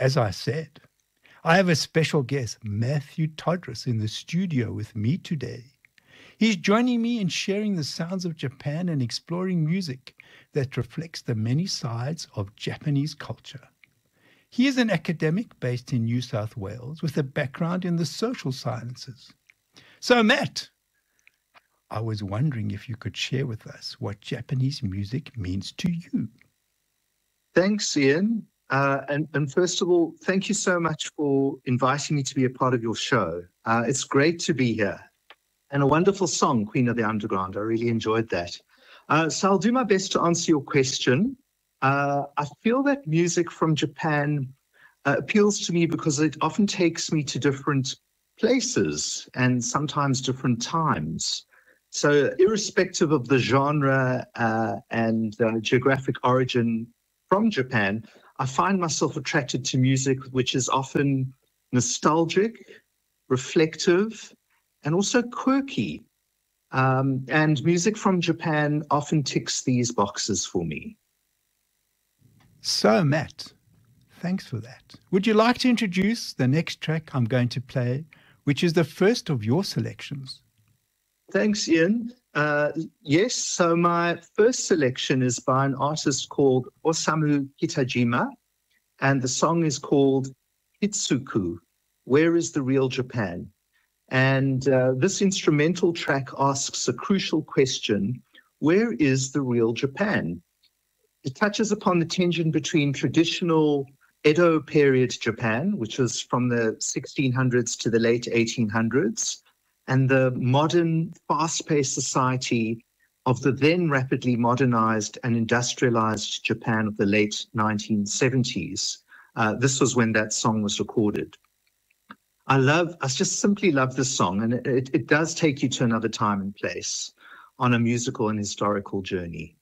As I said, I have a special guest, Matthew Todris, in the studio with me today. He's joining me in sharing the sounds of Japan and exploring music that reflects the many sides of Japanese culture. He is an academic based in New South Wales with a background in the social sciences. So, Matt, I was wondering if you could share with us what Japanese music means to you. Thanks, Ian. And first of all, thank you so much for inviting me to be a part of your show. It's great to be here. And a wonderful song, Queen of the Underground. I really enjoyed that. So I'll do my best to answer your question. I feel that music from Japan appeals to me because it often takes me to different places and sometimes different times. So irrespective of the genre and geographic origin from Japan, I find myself attracted to music which is often nostalgic, reflective, and also quirky. And music from Japan often ticks these boxes for me. So, Matt, thanks for that. Would you like to introduce the next track I'm going to play, which is the first of your selections? Thanks, Ian. Yes, so my first selection is by an artist called Osamu Kitajima, and the song is called Hitsuku, Where is the Real Japan? And this instrumental track asks a crucial question: where is the real Japan? It touches upon the tension between traditional Edo period Japan, which was from the 1600s to the late 1800s, and the modern, fast-paced society of the then rapidly modernized and industrialized Japan of the late 1970s. This was when that song was recorded. I just simply love this song, and it does take you to another time and place on a musical and historical journey.